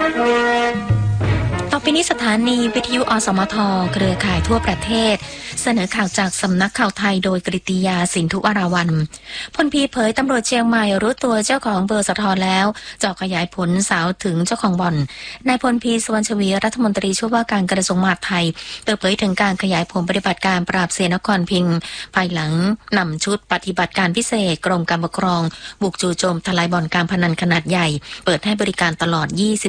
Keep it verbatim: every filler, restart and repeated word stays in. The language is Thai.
ต่อไปนี้สถานีวิทยุอสมทเครือข่ายทั่วประเทศเสนอข่าวจากสำนักข่าวไทยโดยกฤติยาสินธุวราวัลย์พลพีเผยตำรวจเชียงใหม่รู้ตัวเจ้าของเบอร์สะท้อนแล้วเจาะขยายผลสาวถึงเจ้าของบ่อนนายพลพีสุวรรณชวีรัฐมนตรีช่วยว่าการกระทรวงมหาดไทยเปิดเผยถึงการขยายผลปฏิบัติการปราบเสียนครพิงค์ภายหลังนำชุดปฏิบัติการพิเศษกรมการปกครองบุกจู่โจมทลายบ่อนการพนันขนาดใหญ่เปิดให้บริการตลอดยี่สิบ